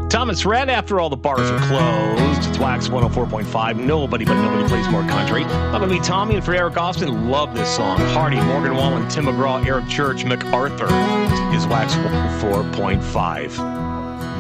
Thomas Rhett, after all the bars are closed. It's Wax 104.5. Nobody but nobody plays more country. I'm going to be Tommy, and for Eric Austin, love this song. Hardy, Morgan Wallen, Tim McGraw, Eric Church, MacArthur is Wax 104.5.